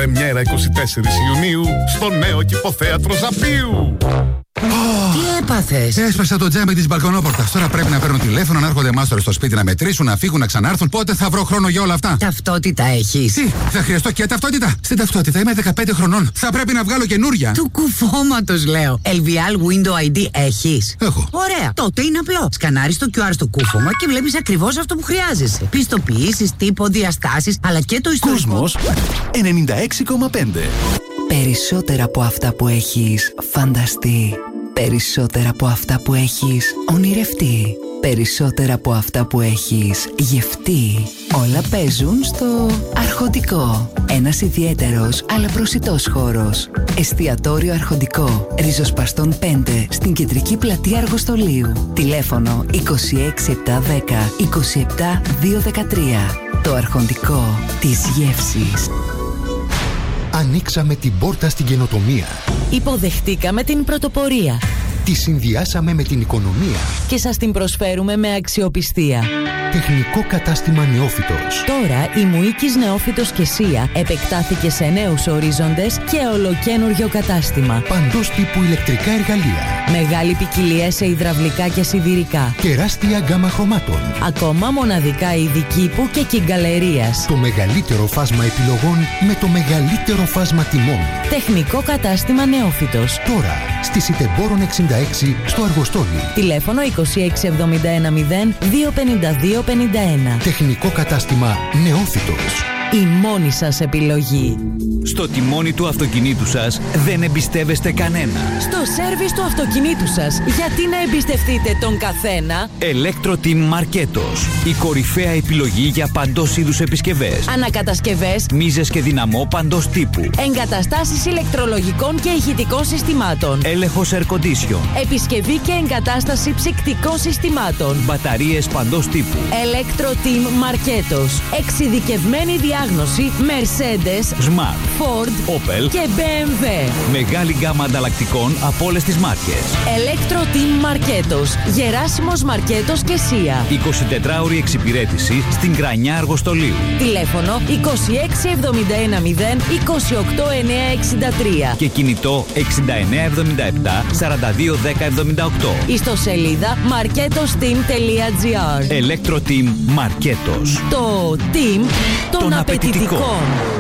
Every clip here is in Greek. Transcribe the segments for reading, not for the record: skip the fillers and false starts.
Πρεμιέρα 24 Ιουνίου στο νέο Κηποθέατρο Ζαπίου. Τι έπαθες? Έσπασα το τζάμι της μπαλκονόπορτας. Τώρα πρέπει να παίρνω τηλέφωνο, να έρχονται μάστορες στο σπίτι να μετρήσουν, να φύγουν, να ξανάρθουν. Πότε θα βρω χρόνο για όλα αυτά? Ταυτότητα έχεις? Τι, θα χρειαστώ και ταυτότητα? Στην ταυτότητα είμαι 15 χρονών. Θα πρέπει να βγάλω καινούρια. Του κουφώματος λέω. LVL Window ID έχεις? Έχω. Ωραία. Τότε είναι απλό. Σκανάρεις το QR στο κούφωμα και βλέπεις ακριβώς αυτό που χρειάζεσαι. Πιστοποιήσεις, τύπο, διαστάσεις, αλλά και το ιστορικό. Κόσμος 96,5. Περισσότερα από αυτά που έχεις φανταστεί. Περισσότερα από αυτά που έχεις ονειρευτεί. Περισσότερα από αυτά που έχεις γευτεί. Όλα παίζουν στο Αρχοντικό. Ένας ιδιαίτερος αλλά προσιτός χώρος. Εστιατόριο Αρχοντικό. Ριζοσπαστών 5 στην κεντρική πλατεία Αργοστολίου. Τηλέφωνο 26710 27213. Το Αρχοντικό της γεύσης. Ανοίξαμε την πόρτα στην καινοτομία. Υποδεχτήκαμε την πρωτοπορία. Τη συνδυάσαμε με την οικονομία. Και σας την προσφέρουμε με αξιοπιστία. Τεχνικό κατάστημα Νεόφυτος. Τώρα η Μουίκης Νεόφυτος και Σία επεκτάθηκε σε νέους ορίζοντες και ολοκένουργιο κατάστημα. Παντός τύπου ηλεκτρικά εργαλεία. Μεγάλη ποικιλία σε υδραυλικά και σιδηρικά. Τεράστια γκάμα χρωμάτων. Ακόμα μοναδικά είδη κήπου και κυγκαλερίας. Το μεγαλύτερο φάσμα επιλογών με το μεγαλύτερο φάσμα τιμών. Τεχνικό κατάστημα Νεόφυτος. Τώρα στη Σιτεμπόρων 66 στο Αργοστόλι. Τηλέφωνο 26710 25251. Τεχνικό κατάστημα Νεόφυτος. Η μόνη σας επιλογή. Στο τιμόνι του αυτοκινήτου σας δεν εμπιστεύεστε κανένα. Στο σέρβις του αυτοκινήτου σας, γιατί να εμπιστευτείτε τον καθένα? Electro-Team Marketos. Η κορυφαία επιλογή για παντός είδους επισκευές. Ανακατασκευές, μίζες και δυναμό παντός τύπου. εγκαταστάσεις ηλεκτρολογικών και ηχητικών συστημάτων. Έλεγχος air condition. Επισκευή και εγκατάσταση ψυκτικών συστημάτων. Μπαταρίες παντός τύπου. Electro-Team Marketos. Εξειδικευμένη διάγνωση Mercedes, Smart, Ford, Opel και BMW. Μεγάλη γκάμα ανταλλακτικών από όλες τις μάρκες. Electro-Team Marketos. Γεράσιμος Μαρκέτος και Σία. 24ωρη εξυπηρέτηση στην Κρανιά Αργοστολίου. Τηλέφωνο 26710 28963. Και κινητό 6977 421078. Ιστοσελίδα marketosteam.gr. Electro-Team Marketos. Το team των απαιτητικών.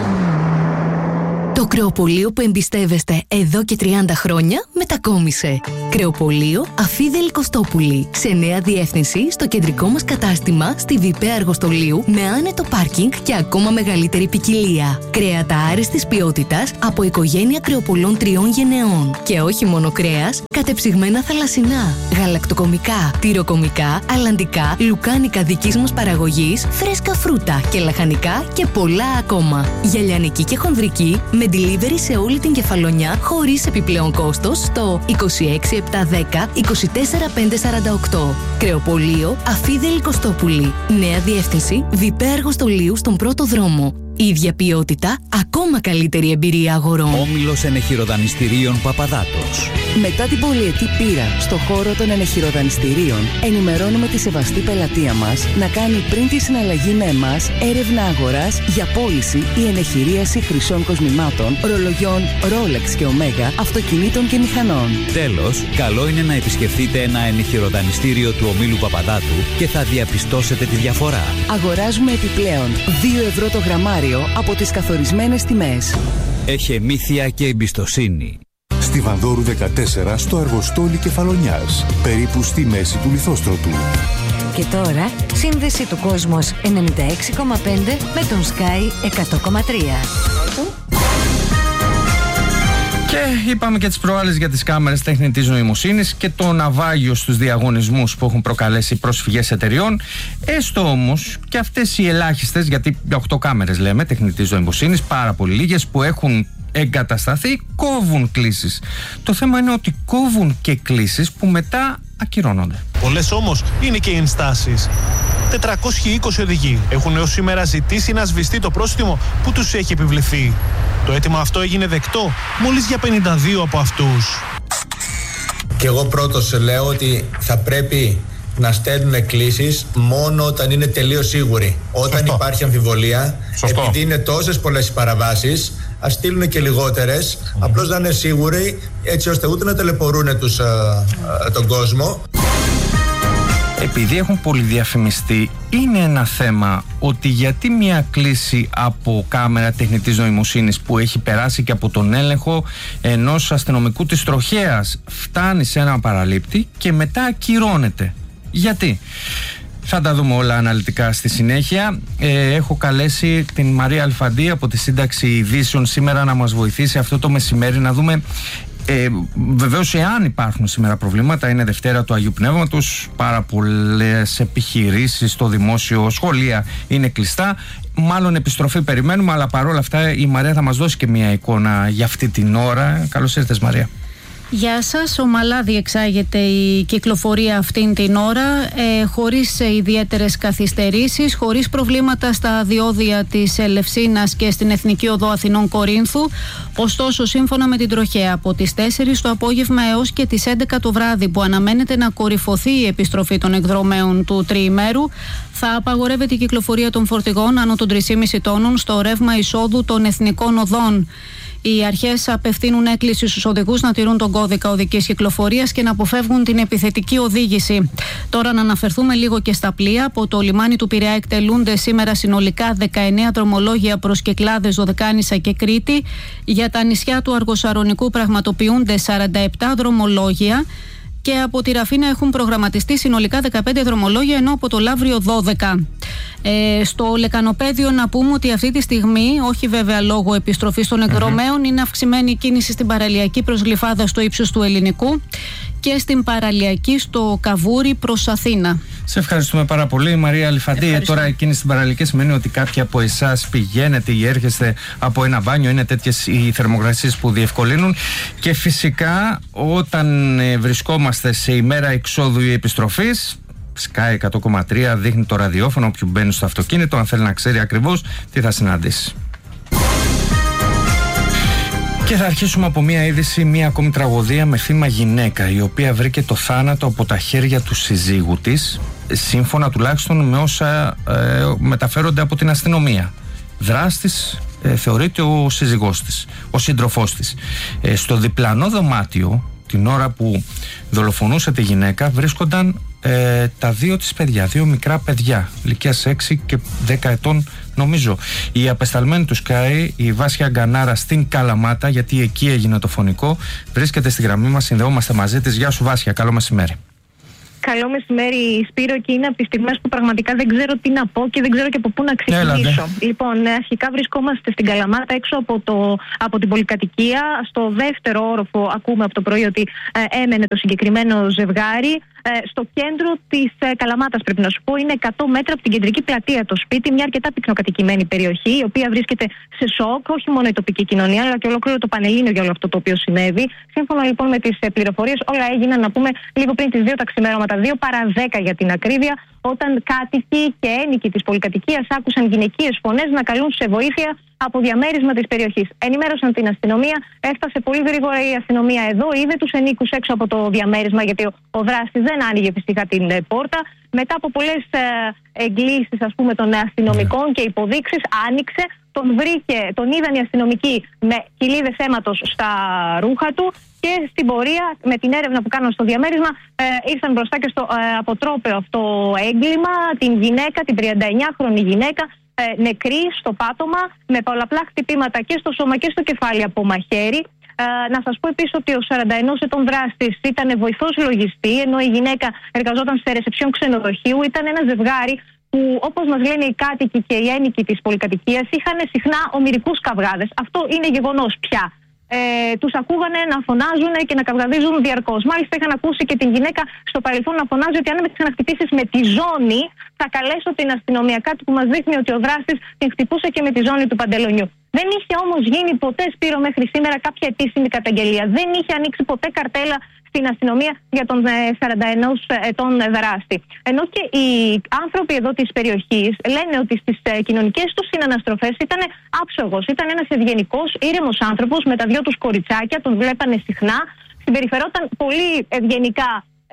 Το κρεοπωλείο που εμπιστεύεστε εδώ και 30 χρόνια μετακόμισε. Κρεοπωλείο Αφίδελη Κωστόπουλη. Σε νέα διεύθυνση στο κεντρικό μας κατάστημα στη Βιπέ Αργοστολίου με άνετο πάρκινγκ και ακόμα μεγαλύτερη ποικιλία. Κρέατα άριστης ποιότητας από οικογένεια κρεοπωλών 3 γενεών. Και όχι μόνο κρέας, κατεψυγμένα θαλασσινά, γαλακτοκομικά, τυροκομικά, αλλαντικά, λουκάνικα δικής μας παραγωγής, φρέσκα φρούτα και λαχανικά και πολλά ακόμα. Για λιανική και χονδρική με delivery σε όλη την Κεφαλονιά χωρίς επιπλέον κόστος στο 26710 24548. Κρεοπωλείο Αφίδελη Κωστόπουλη. Νέα διεύθυνση Βιπέ Αργοστολίου στον πρώτο δρόμο. Ίδια ποιότητα, ακόμα καλύτερη εμπειρία αγορών. Όμιλος ενεχειροδανιστηρίων Παπαδάτος. Μετά την πολυετή πείρα στο χώρο των ενεχειροδανιστηρίων, ενημερώνουμε τη σεβαστή πελατεία μας να κάνει πριν τη συναλλαγή με εμάς έρευνα αγοράς για πώληση ή ενεχειρίαση χρυσών κοσμημάτων, ρολογιών Rolex και Omega, αυτοκινήτων και μηχανών. Τέλος, καλό είναι να επισκεφτείτε ένα ενεχειροδανιστήριο του ομίλου Παπαδάτου και θα διαπιστώσετε τη διαφορά. Αγοράζουμε επιπλέον 2 ευρώ το γραμμάριο από τις καθορισμένες τιμές. Έχει μύθια και εμπιστοσύνη. Στη Βανδόρου 14 στο Αργοστόλι Κεφαλονιάς, περίπου στη μέση του Λιθόστρωτου. Και τώρα, σύνδεση του Κόσμος 96,5 με τον Sky 100,3. Και είπαμε και τις προάλλες για τις κάμερες τεχνητής νοημοσύνης και το ναυάγιο στους διαγωνισμούς που έχουν προκαλέσει πρόσφυγες εταιριών. Έστω όμως και αυτές οι ελάχιστες, γιατί 8 κάμερες λέμε τεχνητής νοημοσύνης, πάρα πολύ λίγες που έχουν εγκατασταθεί, κόβουν κλήσεις. Το θέμα είναι ότι κόβουν και κλήσεις που μετά ακυρώνονται. Πολλές όμως είναι και οι ενστάσεις. 420 οδηγοί έχουν έως σήμερα ζητήσει να σβηστεί το πρόστιμο που τους έχει επιβληθεί. Το αίτημα αυτό έγινε δεκτό μόλις για 52 από αυτούς. Και εγώ πρώτος λέω ότι θα πρέπει να στέλνουν κλήσεις μόνο όταν είναι τελείως σίγουροι. Όταν υπάρχει αμφιβολία, επειδή είναι τόσες πολλές οι παραβάσεις, ας στείλουν και λιγότερες, απλώς να είναι σίγουροι, έτσι ώστε ούτε να ταλαιπωρούν τον κόσμο. Επειδή έχουν πολυδιαφημιστεί, είναι ένα θέμα ότι γιατί μια κλήση από κάμερα τεχνητής νοημοσύνης που έχει περάσει και από τον έλεγχο ενός αστυνομικού της τροχέας φτάνει σε έναν παραλήπτη και μετά ακυρώνεται. Γιατί? Θα τα δούμε όλα αναλυτικά στη συνέχεια. Έχω καλέσει την Μαρία Αλφαντή από τη Σύνταξη Ειδήσεων σήμερα να μας βοηθήσει αυτό το μεσημέρι να δούμε βεβαίως εάν υπάρχουν σήμερα προβλήματα. Είναι Δευτέρα του Αγίου Πνεύματος, πάρα πολλές επιχειρήσεις στο δημόσιο, σχολεία είναι κλειστά, μάλλον επιστροφή περιμένουμε, αλλά παρόλα αυτά η Μαρία θα μας δώσει και μια εικόνα για αυτή την ώρα. Καλώς ήρθες, Μαρία. Γεια σας, ομαλά διεξάγεται η κυκλοφορία αυτήν την ώρα, χωρίς ιδιαίτερες καθυστερήσεις, χωρίς προβλήματα στα διόδια της Ελευσίνας και στην Εθνική Οδό Αθηνών Κορίνθου. Ωστόσο, σύμφωνα με την τροχέα, από τις 4 το απόγευμα έως και τις 11 το βράδυ, που αναμένεται να κορυφωθεί η επιστροφή των εκδρομέων του τριημέρου, θα απαγορεύεται η κυκλοφορία των φορτηγών άνω των 3,5 τόνων στο ρεύμα εισόδου των εθνικών οδών. Οι αρχές απευθύνουν έκκληση στους οδηγούς να τηρούν τον κώδικα οδικής κυκλοφορίας και να αποφεύγουν την επιθετική οδήγηση. Τώρα να αναφερθούμε λίγο και στα πλοία. Από το λιμάνι του Πειραιά εκτελούνται σήμερα συνολικά 19 δρομολόγια προς Κυκλάδες, Δωδεκάνησα και Κρήτη. Για τα νησιά του Αργοσαρονικού πραγματοποιούνται 47 δρομολόγια. Και από τη Ραφίνα έχουν προγραμματιστεί συνολικά 15 δρομολόγια, ενώ από το Λαύριο 12. Στο Λεκανοπέδιο να πούμε ότι αυτή τη στιγμή, όχι βέβαια λόγω επιστροφής των εκδρομέων, είναι αυξημένη η κίνηση στην παραλιακή προς Γλυφάδα στο ύψος του Ελληνικού και στην παραλιακή στο Καβούρι προς Αθήνα. Σε ευχαριστούμε πάρα πολύ, Μαρία Αλφαντή. Τώρα εκείνη στην παραλιακή σημαίνει ότι κάποιοι από εσάς πηγαίνετε ή έρχεστε από ένα μπάνιο, είναι τέτοιες οι θερμοκρασίες που διευκολύνουν. Και φυσικά όταν βρισκόμαστε σε ημέρα εξόδου ή επιστροφής, Sky 100,3 δείχνει το ραδιόφωνο όποιου μπαίνει στο αυτοκίνητο, αν θέλει να ξέρει ακριβώς τι θα συναντήσει. Και θα αρχίσουμε από μια είδηση, μια ακόμη τραγωδία με θύμα γυναίκα, η οποία βρήκε το θάνατο από τα χέρια του συζύγου της, σύμφωνα τουλάχιστον με όσα μεταφέρονται από την αστυνομία. Δράστης θεωρείται ο σύζυγός της, ο σύντροφός της. Στο διπλανό δωμάτιο, την ώρα που δολοφονούσε τη γυναίκα, βρίσκονταν τα δύο της παιδιά, δύο μικρά παιδιά ηλικίας 6 και 10 ετών νομίζω. Η απεσταλμένη του Sky, η Βάσια Γκανάρα στην Καλαμάτα, γιατί εκεί έγινε το φωνικό, βρίσκεται στη γραμμή μας, συνδεόμαστε μαζί της. Γεια σου Βάσια, καλό μεσημέρι. Καλό μεσημέρι, Σπύρο, και είναι από τις στιγμές που πραγματικά δεν ξέρω τι να πω και δεν ξέρω και από πού να ξεκινήσω. Λοιπόν, αρχικά βρισκόμαστε στην Καλαμάτα, έξω από την πολυκατοικία. Στο δεύτερο όροφο ακούμε από το πρωί ότι έμενε το συγκεκριμένο ζευγάρι. Στο κέντρο της Καλαμάτας, πρέπει να σου πω, είναι 100 μέτρα από την κεντρική πλατεία το σπίτι, μια αρκετά πυκνοκατοικημένη περιοχή, η οποία βρίσκεται σε σοκ, όχι μόνο η τοπική κοινωνία, αλλά και ολόκληρο το Πανελλήνιο για όλο αυτό το οποίο συνέβη. Σύμφωνα λοιπόν με τις πληροφορίες, όλα έγιναν, να πούμε, λίγο πριν τις 2 τα ξημέρωματα, 2 παρά 10 για την ακρίβεια, όταν κάτοικοι και ένοικοι της πολυκατοικίας άκουσαν γυναικείες φωνές να καλούν σε βοήθεια από διαμέρισμα της περιοχής. Ενημέρωσαν την αστυνομία, έφτασε πολύ γρήγορα η αστυνομία εδώ, είδε τους ενίκους έξω από το διαμέρισμα, γιατί ο δράστης δεν άνοιγε φυσικά την πόρτα. Μετά από πολλές εγκλήσεις, ας πούμε, των αστυνομικών και υποδείξεις, άνοιξε, τον είδαν οι αστυνομικοί με κοιλίδες αίματος στα ρούχα του και στην πορεία, με την έρευνα που κάναν στο διαμέρισμα, ήρθαν μπροστά και στο αποτρόπαιο αυτό έγκλημα, την γυναίκα, την 39χρονη γυναίκα, νεκρή στο πάτωμα, με πολλαπλά χτυπήματα και στο σώμα και στο κεφάλι από μαχαίρι. Να σας πω επίσης ότι ο 41 ετών δράστης ήταν βοηθός λογιστή, ενώ η γυναίκα εργαζόταν σε ρεσεψιόν ξενοδοχείου. Ήταν ένα ζευγάρι που, όπως μας λένε οι κάτοικοι και οι ένοικοι της πολυκατοικίας, είχαν συχνά ομηρικούς καυγάδες. Αυτό είναι γεγονός πια. Τους ακούγανε να φωνάζουν και να καυγαδίζουν διαρκώς. Μάλιστα, είχαν ακούσει και την γυναίκα στο παρελθόν να φωνάζει ότι αν με ξαναχτυπήσεις με τη ζώνη, θα καλέσω την αστυνομία. Κάτι που μας δείχνει ότι ο δράστης την χτυπούσε και με τη ζώνη του παντελονιού. Δεν είχε όμως γίνει ποτέ, Σπύρο, μέχρι σήμερα κάποια επίσημη καταγγελία. Δεν είχε ανοίξει ποτέ καρτέλα στην αστυνομία για τον 41 ετών δράστη. Ενώ και οι άνθρωποι εδώ της περιοχής λένε ότι στις κοινωνικές τους συναναστροφές ήταν άψογος. Ήταν ένας ευγενικός, ήρεμος άνθρωπος με τα δυο τους κοριτσάκια, τον βλέπανε συχνά, συμπεριφερόταν πολύ ευγενικά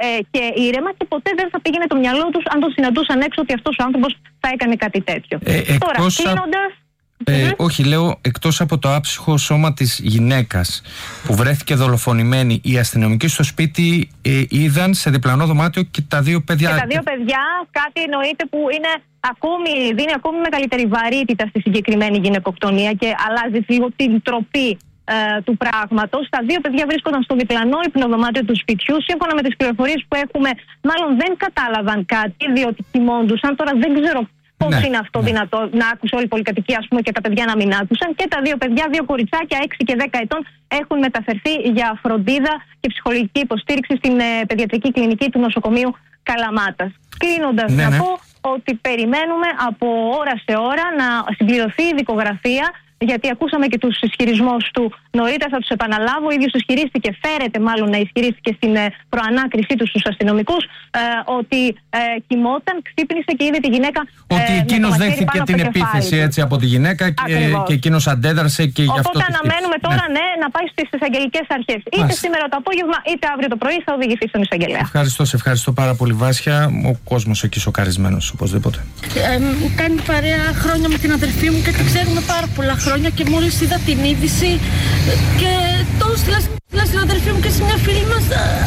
και ήρεμα και ποτέ δεν θα πήγαινε το μυαλό τους αν τον συναντούσαν έξω ότι αυτός ο άνθρωπος θα έκανε κάτι τέτοιο. Τώρα, κλείνοντας. Όχι, λέω, εκτός από το άψυχο σώμα της γυναίκας που βρέθηκε δολοφονημένη, οι αστυνομικοί στο σπίτι είδαν σε διπλανό δωμάτιο και τα δύο παιδιά. Και τα δύο παιδιά, κάτι εννοείται που δίνει ακόμη μεγαλύτερη βαρύτητα στη συγκεκριμένη γυναικοκτονία και αλλάζει λίγο την τροπή του πράγματος. Τα δύο παιδιά βρίσκονταν στο διπλανό υπνοδωμάτιο του σπιτιού. Σύμφωνα με τις πληροφορίες που έχουμε, μάλλον δεν κατάλαβαν κάτι, διότι κοιμώντουσαν. Τώρα δεν ξέρω πώς είναι αυτό δυνατό να άκουσε όλη η πολυκατοικία, ας πούμε, και τα παιδιά να μην άκουσαν. Και τα δύο παιδιά, δύο κοριτσάκια 6 και 10 ετών, έχουν μεταφερθεί για φροντίδα και ψυχολογική υποστήριξη στην παιδιατρική κλινική του νοσοκομείου Καλαμάτας. Κλείνοντας, να πω ότι περιμένουμε από ώρα σε ώρα να συμπληρωθεί η δικογραφία, γιατί ακούσαμε και τους ισχυρισμούς του νωρίτερα, θα τους επαναλάβω. Ο ίδιος φέρεται μάλλον να ισχυρίστηκε στην προανάκρισή του στους αστυνομικούς ότι κοιμόταν, ξύπνησε και είδε τη γυναίκα. Ότι εκείνος δέχθηκε την επίθεση έτσι από τη γυναίκα και εκείνος αντέδρασε και γι' αυτό. Οπότε αναμένουμε τώρα να πάει στις εισαγγελικές αρχές. Είτε σήμερα το απόγευμα είτε αύριο το πρωί θα οδηγηθεί στον εισαγγελέα. Σε ευχαριστώ πάρα πολύ, Βάσια. Ο κόσμος εκεί σοκαρισμένος, οπωσδήποτε. Κάνει παρέα χρόνια με την αδερφή μου και την ξέρουμε πάρα πολλά χρόνια. Και μόλις είδα την είδηση και το στείλα στην αδερφή μου και σε μια φίλη μας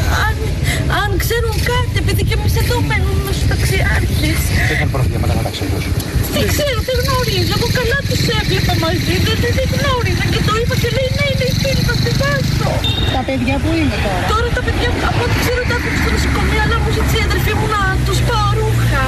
αν ξέρουν κάτι, επειδή και εμείς εδώ μένουμε στους ταξιάρχες. Δεν είχαν προβλήματα μεταξύ τους. Δεν ξέρω, δεν γνωρίζω. Εγώ καλά τους έβλεπα μαζί, δεν γνώριζα και το είπα και λέει ναι, είναι η φίλη μας, τη βάζω. Τα παιδιά που είναι τώρα? Τώρα τα παιδιά, από ό,τι ξέρω, τα έχουν στο νοσοκομείο, αλλά μου ζήτησε η αδερφή μου να τους πάω ρούχα.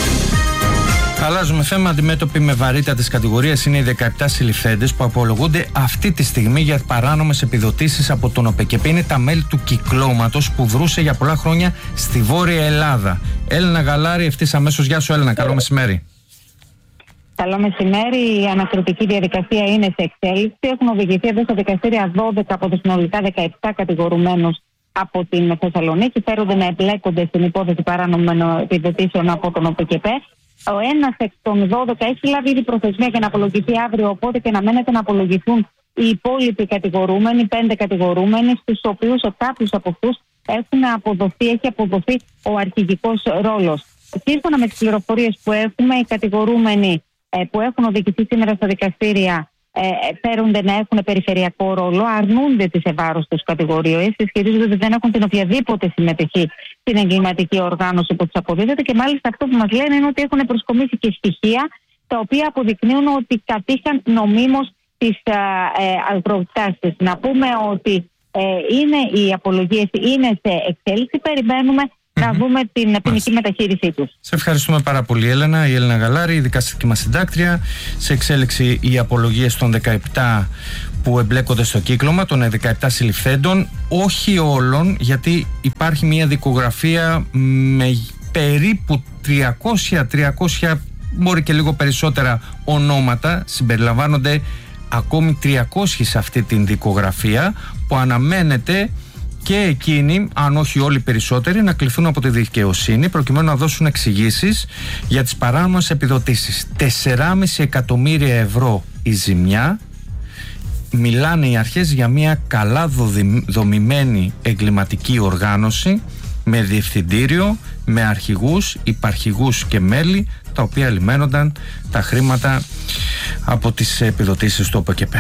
Αλλάζουμε θέμα. Αντιμέτωποι με βαρύτητα της κατηγορίας είναι οι 17 συλληφθέντες που απολογούνται αυτή τη στιγμή για παράνομες επιδοτήσεις από τον ΟΠΕΚΕΠ. Είναι τα μέλη του κυκλώματος που δρούσε για πολλά χρόνια στη Βόρεια Ελλάδα. Έλενα Γαλάρη, ευθύς αμέσως. Γεια σου, Έλενα. Καλό μεσημέρι. Καλό μεσημέρι. Η ανακριτική διαδικασία είναι σε εξέλιξη. Έχουν οδηγηθεί εδώ στα δικαστήρια 12 από τους συνολικά 17 κατηγορουμένους από την Θεσσαλονίκη. Φέρονται να εμπλέκονται στην υπόθεση παράνομων επιδοτήσεων από τον ΟΠΕΚΕΠ. Ο ένας εκ των 12 έχει λάβει ήδη προθεσμία για να απολογηθεί αύριο, οπότε και να μένεται να απολογηθούν οι υπόλοιποι κατηγορούμενοι, 5 κατηγορούμενοι, στους οποίους κάποιους από αυτούς έχει αποδοθεί ο αρχηγικός ρόλος. Σύμφωνα με τις πληροφορίες που έχουμε, οι κατηγορούμενοι που έχουν οδηγηθεί σήμερα στα δικαστήρια φέρονται να έχουν περιφερειακό ρόλο, αρνούνται τις ευάρωστες κατηγορίες, ισχυρίζονται ότι δεν έχουν την οποιαδήποτε συμμετοχή στην εγκληματική οργάνωση που τους αποδίδεται και μάλιστα αυτό που μας λένε είναι ότι έχουν προσκομίσει και στοιχεία τα οποία αποδεικνύουν ότι κατήχαν νομίμως τις προτάσεις. Να πούμε ότι οι απολογίες είναι σε εξέλιξη, περιμένουμε να δούμε την ποινική μεταχείρισή τους. Σε ευχαριστούμε πάρα πολύ, Έλενα. Η Έλενα Γαλάρη, η δικαστική μας συντάκτρια. Σε εξέλιξη οι απολογίες των 17 που εμπλέκονται στο κύκλωμα, των 17 συλληφθέντων, όχι όλων, γιατί υπάρχει μια δικογραφία με περίπου 300 μπορεί και λίγο περισσότερα ονόματα. Συμπεριλαμβάνονται ακόμη 300 σε αυτή την δικογραφία που αναμένεται και εκείνοι, αν όχι όλοι περισσότεροι, να κληθούν από τη δικαιοσύνη προκειμένου να δώσουν εξηγήσεις για τις παράνομες επιδοτήσεις. 4,5 εκατομμύρια ευρώ η ζημιά. Μιλάνε οι αρχές για μια καλά δομημένη εγκληματική οργάνωση με διευθυντήριο, με αρχηγούς, υπαρχηγούς και μέλη, τα οποία λιμένονταν τα χρήματα από τις επιδοτήσεις του ΟΠΕΚΕΠ.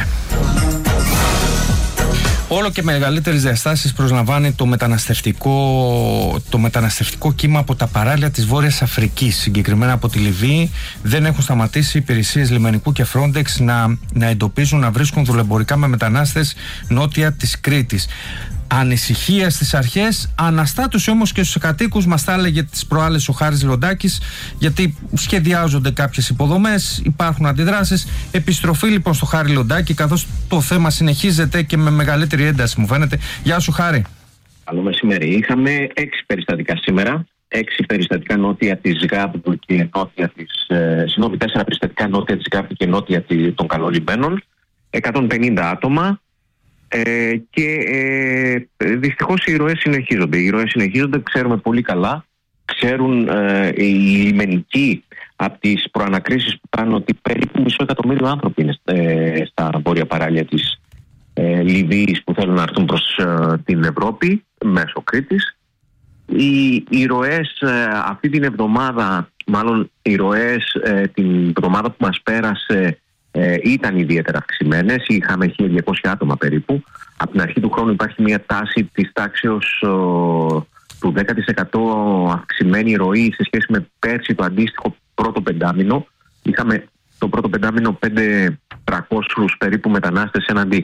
Όλο και μεγαλύτερες διαστάσεις προσλαμβάνει το μεταναστευτικό κύμα από τα παράλια της Βόρειας Αφρικής, συγκεκριμένα από τη Λιβύη. Δεν έχουν σταματήσει οι υπηρεσίες λιμενικού και Frontex να εντοπίζουν, να βρίσκουν δουλεμπορικά με μετανάστες νότια της Κρήτης. Ανησυχία στις αρχές, αναστάτωση όμως και στους κατοίκους. Μας τα έλεγε τις προάλλες ο Χάρης Λοντάκης, γιατί σχεδιάζονται κάποιες υποδομές, υπάρχουν αντιδράσεις. Επιστροφή λοιπόν στο Χάρη Λοντάκη, καθώς το θέμα συνεχίζεται και με μεγαλύτερη ένταση, μου φαίνεται. Γεια σου, Χάρη. Καλό μεσημέρι. Είχαμε 6 περιστατικά σήμερα. 6 περιστατικά νότια της Γάμπτου και νότια της. 4 περιστατικά νότια της Γάμπτου και νότια των Καλολιμένων. 150 άτομα. Και δυστυχώς οι ροές συνεχίζονται. Ξέρουμε πολύ καλά. Ξέρουν οι λιμενικοί από τις προανακρίσεις που κάνουν ότι περίπου 500.000 άνθρωποι είναι στα βόρεια παράλια της Λιβύης που θέλουν να έρθουν προς την Ευρώπη μέσω Κρήτης. Οι ροές αυτή την εβδομάδα, μάλλον οι ροές την εβδομάδα που μας πέρασε ήταν ιδιαίτερα αυξημένες. Είχαμε 1.200 άτομα περίπου. Από την αρχή του χρόνου υπάρχει μια τάση της τάξεως του 10% αυξημένη ροή σε σχέση με πέρσι το αντίστοιχο πρώτο πεντάμινο. Είχαμε το πρώτο πεντάμινο 5.300 περίπου μετανάστες έναντι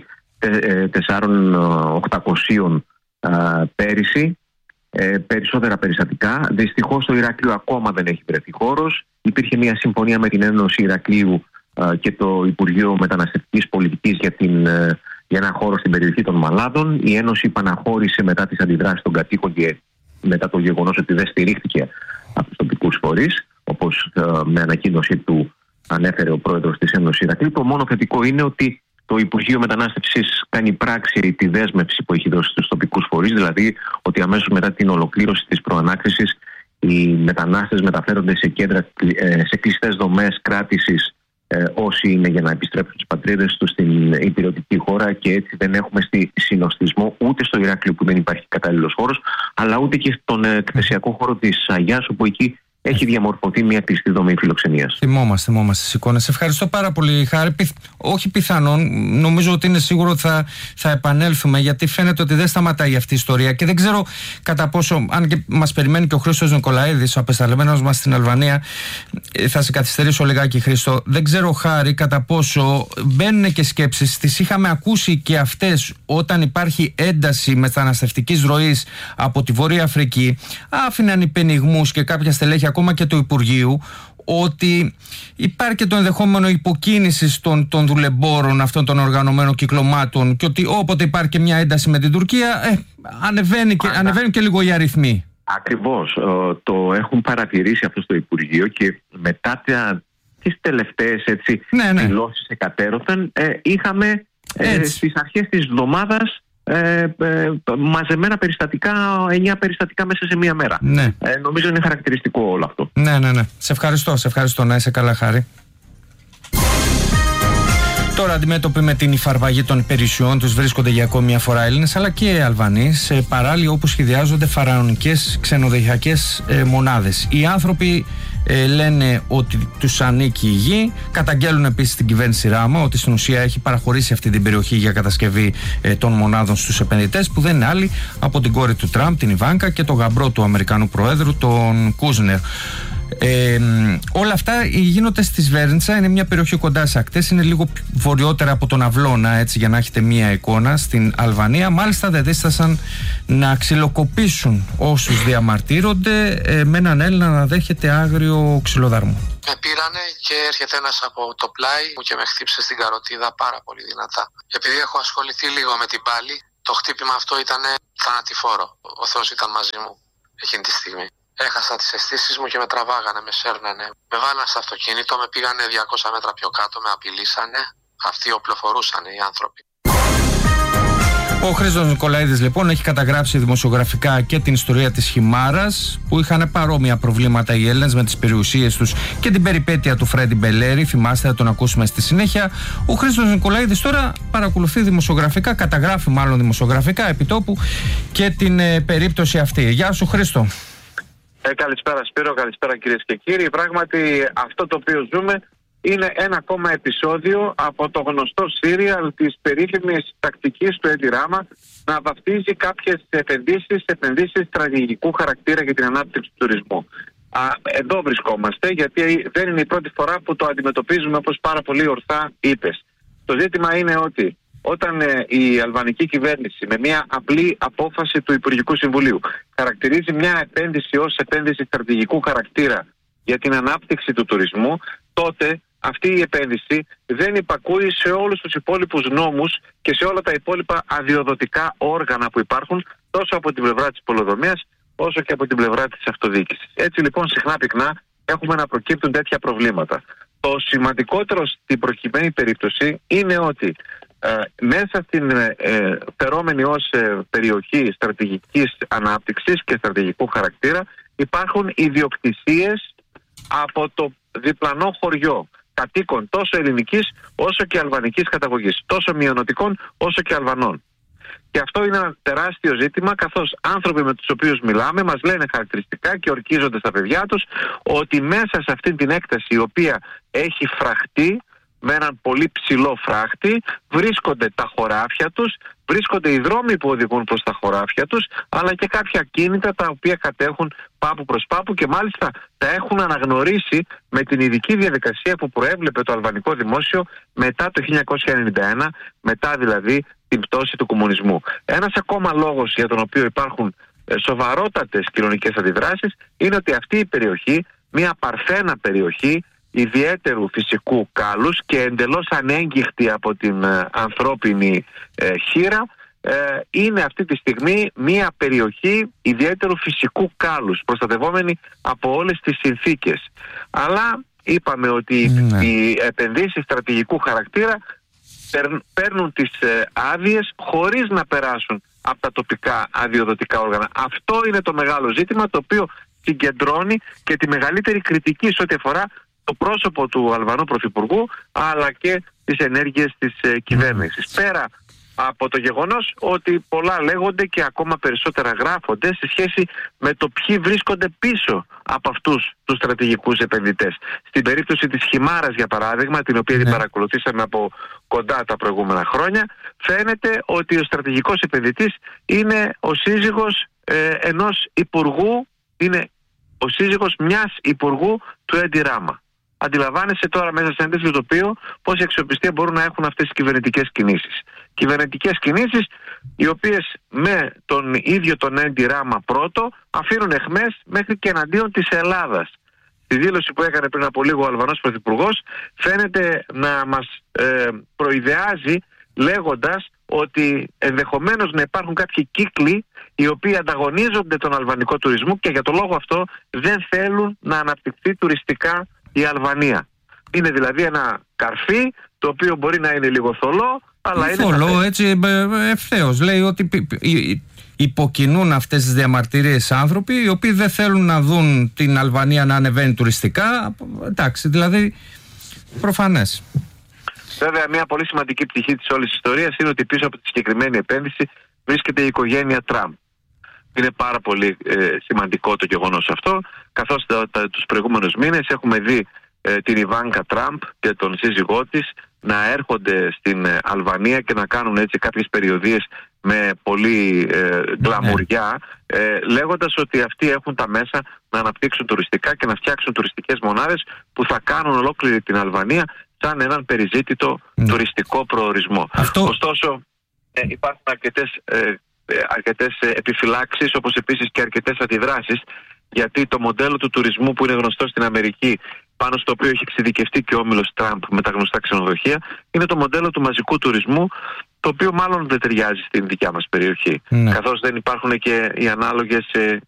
4.800 πέρυσι. Περισσότερα περιστατικά. Δυστυχώς στο Ηράκλειο ακόμα δεν έχει βρεθεί χώρος. Υπήρχε μια συμφωνία με την Ένωση Ηρακλείου και το Υπουργείο Μεταναστευτικής Πολιτικής για ένα χώρο στην περιοχή των Μαλάδων. Η Ένωση επαναχώρησε μετά τις αντιδράσεις των κατοίκων και μετά το γεγονός ότι δεν στηρίχθηκε από τους τοπικούς φορείς, όπως με ανακοίνωση του ανέφερε ο πρόεδρος της Ένωσης Ηρακλείου. Το μόνο θετικό είναι ότι το Υπουργείο Μετανάστευσης κάνει πράξη τη δέσμευση που έχει δώσει στους τοπικούς φορείς, δηλαδή ότι αμέσως μετά την ολοκλήρωση της προανάκρισης οι μετανάστες μεταφέρονται σε κέντρα, σε κλειστές δομές κράτησης όσοι είναι για να επιστρέψουν στις πατρίδες τους στην υπηρετική χώρα, και έτσι δεν έχουμε συνοστισμό ούτε στο Ηράκλειο που δεν υπάρχει κατάλληλος χώρος, αλλά ούτε και στον εκθεσιακό χώρο της Αγιάς, όπου εκεί έχει διαμορφωθεί μια κλειστή δομή φιλοξενίας. Θυμόμαστε τις εικόνες. Ευχαριστώ πάρα πολύ, Χάρη. Όχι πιθανόν, νομίζω ότι είναι σίγουρο ότι θα επανέλθουμε, γιατί φαίνεται ότι δεν σταματάει αυτή η ιστορία και δεν ξέρω κατά πόσο, αν και μας περιμένει και ο Χρήστος Νικολαίδης, ο απεσταλμένος μας στην Αλβανία, θα σε καθυστερήσω λιγάκι, Χρήστο. Δεν ξέρω, Χάρη, κατά πόσο μπαίνουν και σκέψεις, τις είχαμε ακούσει και αυτές όταν υπάρχει ένταση μεταναστευτικής ροής από τη Βόρεια Αφρική, άφηναν υπενιγμούς και κάποια στελέχη ακόμα και του Υπουργείου ότι υπάρχει και το ενδεχόμενο υποκίνησης των δουλεμπόρων αυτών των οργανωμένων κυκλωμάτων, και ότι όποτε υπάρχει και μια ένταση με την Τουρκία ανεβαίνουν και λίγο οι αριθμοί. Ακριβώς. Το έχουν παρατηρήσει αυτό στο Υπουργείο και μετά τις τελευταίες δηλώσεις εκατέρωθεν είχαμε στις αρχές της εβδομάδας μαζεμένα περιστατικά, 9 περιστατικά μέσα σε μία μέρα. Ναι. Νομίζω είναι χαρακτηριστικό όλο αυτό. Ναι. Σε ευχαριστώ. Να είσαι καλά, Χάρη. Τώρα, αντιμέτωποι με την υφαρπαγή των υπηρεσιών τους, βρίσκονται για ακόμη μια φορά Έλληνες αλλά και Αλβανοί σε παράλοι όπου σχεδιάζονται φαραωνικές ξενοδοχειακές μονάδες. Οι άνθρωποι λένε ότι τους ανήκει η γη. Καταγγέλουν επίσης την κυβέρνηση Ράμα ότι στην ουσία έχει παραχωρήσει αυτή την περιοχή για κατασκευή των μονάδων στους επενδυτές, που δεν είναι άλλοι από την κόρη του Τραμπ, την Ιβάνκα, και τον γαμπρό του Αμερικανού Προέδρου, τον Κούσνερ. Όλα αυτά γίνονται στη Σβέρνιτσα, είναι μια περιοχή κοντά σε ακτές, είναι λίγο βορειότερα από τον Αυλώνα, έτσι, για να έχετε μια εικόνα, στην Αλβανία. Μάλιστα δεν δίστασαν να ξυλοκοπήσουν όσους διαμαρτύρονται, με έναν Έλληνα να δέχεται άγριο ξυλοδαρμό. Με πήρανε και έρχεται ένας από το πλάι μου και με χτύπησε στην καροτίδα πάρα πολύ δυνατά. Επειδή έχω ασχοληθεί λίγο με την πάλη, το χτύπημα αυτό ήταν θανατηφόρο. Ο Θεός ήταν μαζί μου εκείνη τη στιγμή. Έχασα τις αισθήσεις μου και με τραβάγανε, με σέρνανε. Με βάλανε στο αυτοκίνητο, με πήγανε 200 μέτρα πιο κάτω, με απειλήσανε. Αυτοί οπλοφορούσαν οι άνθρωποι. Ο Χρήστος Νικολαίδης λοιπόν έχει καταγράψει δημοσιογραφικά και την ιστορία της Χιμάρας, που είχαν παρόμοια προβλήματα οι Έλληνες με τις περιουσίες τους, και την περιπέτεια του Φρέντι Μπελέρη. Θυμάστε, θα τον ακούσουμε στη συνέχεια. Ο Χρήστος Νικολαίδης τώρα παρακολουθεί δημοσιογραφικά, καταγράφει μάλλον δημοσιογραφικά επιτόπου και την περίπτωση αυτή. Γεια σου, Χρήστο. Καλησπέρα, Σπύρο, καλησπέρα κυρίες και κύριοι. Πράγματι αυτό το οποίο ζούμε είναι ένα ακόμα επεισόδιο από το γνωστό σύριαλ της περίφημης τακτικής του Έντι Ράμα να βαφτίζει κάποιες επενδύσεις στρατηγικού χαρακτήρα για την ανάπτυξη του τουρισμού. Εδώ βρισκόμαστε, γιατί δεν είναι η πρώτη φορά που το αντιμετωπίζουμε, όπως πάρα πολύ ορθά είπες. Το ζήτημα είναι ότι όταν η αλβανική κυβέρνηση με μια απλή απόφαση του Υπουργικού Συμβουλίου χαρακτηρίζει μια επένδυση ως επένδυση στρατηγικού χαρακτήρα για την ανάπτυξη του τουρισμού, τότε αυτή η επένδυση δεν υπακούει σε όλους τους υπόλοιπους νόμους και σε όλα τα υπόλοιπα αδειοδοτικά όργανα που υπάρχουν, τόσο από την πλευρά της πολεοδομίας όσο και από την πλευρά της αυτοδιοίκησης. Έτσι λοιπόν συχνά πυκνά έχουμε να προκύπτουν τέτοια προβλήματα. Το σημαντικότερο στην προκειμένη περίπτωση είναι ότι μέσα στην φερόμενη ως περιοχή στρατηγικής ανάπτυξης και στρατηγικού χαρακτήρα υπάρχουν ιδιοκτησίες από το διπλανό χωριό κατοίκων τόσο ελληνικής όσο και αλβανικής καταγωγής, τόσο μειονοτικών όσο και Αλβανών. Και αυτό είναι ένα τεράστιο ζήτημα, καθώς άνθρωποι με τους οποίους μιλάμε μας λένε χαρακτηριστικά και ορκίζονται στα παιδιά τους ότι μέσα σε αυτή την έκταση, η οποία έχει φραχτεί με έναν πολύ ψηλό φράχτη, βρίσκονται τα χωράφια τους, βρίσκονται οι δρόμοι που οδηγούν προς τα χωράφια τους, αλλά και κάποια ακίνητα τα οποία κατέχουν πάπου προς πάπου και μάλιστα τα έχουν αναγνωρίσει με την ειδική διαδικασία που προέβλεπε το αλβανικό δημόσιο μετά το 1991, μετά δηλαδή την πτώση του κομμουνισμού. Ένας ακόμα λόγος για τον οποίο υπάρχουν σοβαρότατες κοινωνικές αντιδράσεις είναι ότι αυτή η περιοχή, μια παρθένα περιοχή ιδιαίτερου φυσικού κάλους και εντελώς ανέγγιχτη από την ανθρώπινη χείρα, είναι αυτή τη στιγμή μια περιοχή ιδιαίτερου φυσικού κάλους, προστατευόμενη από όλες τις συνθήκες. Αλλά είπαμε ότι οι επενδύσεις στρατηγικού χαρακτήρα παίρνουν τις άδειες χωρίς να περάσουν από τα τοπικά αδειοδοτικά όργανα. Αυτό είναι το μεγάλο ζήτημα, το οποίο συγκεντρώνει και τη μεγαλύτερη κριτική σε ό,τι αφορά το πρόσωπο του Αλβανού Πρωθυπουργού, αλλά και τις ενέργειες της κυβέρνησης. Πέρα από το γεγονός ότι πολλά λέγονται και ακόμα περισσότερα γράφονται σε σχέση με το ποιοι βρίσκονται πίσω από αυτούς τους στρατηγικούς επενδυτές. Στην περίπτωση της Χιμάρας, για παράδειγμα, την οποία την παρακολουθήσαμε από κοντά τα προηγούμενα χρόνια, φαίνεται ότι ο στρατηγικός επενδυτής είναι ο σύζυγος ενός υπουργού, είναι ο σύζυγος μιας υπουργού του Έντι Ράμα. Αντιλαμβάνεσαι τώρα μέσα σε ένα τέτοιο τοπίο πόση αξιοπιστία μπορούν να έχουν αυτές οι κυβερνητικές κινήσεις. Κυβερνητικές κινήσεις οι οποίες με τον ίδιο τον Έντι Ράμα πρώτο αφήνουν εχμές μέχρι και εναντίον της Ελλάδας. Στη δήλωση που έκανε πριν από λίγο ο Αλβανός Πρωθυπουργός φαίνεται να μας προειδεάζει λέγοντας ότι ενδεχομένως να υπάρχουν κάποιοι κύκλοι οι οποίοι ανταγωνίζονται τον αλβανικό τουρισμό και για το λόγο αυτό δεν θέλουν να αναπτυχθεί τουριστικά η Αλβανία. Είναι δηλαδή ένα καρφί το οποίο μπορεί να είναι λίγο θολό, αλλά είναι θολό έτσι ευθέως. Λέει ότι υποκινούν αυτές τις διαμαρτυρίες άνθρωποι οι οποίοι δεν θέλουν να δουν την Αλβανία να ανεβαίνει τουριστικά. Εντάξει, δηλαδή προφανές. Βέβαια, μια πολύ σημαντική πτυχή της όλης ιστορίας είναι ότι πίσω από τη συγκεκριμένη επένδυση βρίσκεται η οικογένεια Τραμπ. Είναι πάρα πολύ σημαντικό το γεγονός αυτό, καθώς τους προηγούμενους μήνες έχουμε δει την Ιβάνκα Τραμπ και τον σύζυγό της να έρχονται στην Αλβανία και να κάνουν έτσι κάποιες περιοδίες με πολύ γκλαμουριά, λέγοντας ότι αυτοί έχουν τα μέσα να αναπτύξουν τουριστικά και να φτιάξουν τουριστικές μονάδες που θα κάνουν ολόκληρη την Αλβανία σαν έναν περιζήτητο τουριστικό προορισμό. Ωστόσο υπάρχουν αρκετές επιφυλάξεις, όπως επίσης και αρκετές αντιδράσεις, γιατί το μοντέλο του τουρισμού που είναι γνωστό στην Αμερική, πάνω στο οποίο έχει εξειδικευτεί και ο όμιλος Τραμπ με τα γνωστά ξενοδοχεία, είναι το μοντέλο του μαζικού τουρισμού, το οποίο μάλλον δεν ταιριάζει στην δικιά μας περιοχή, καθώς δεν υπάρχουν και οι ανάλογες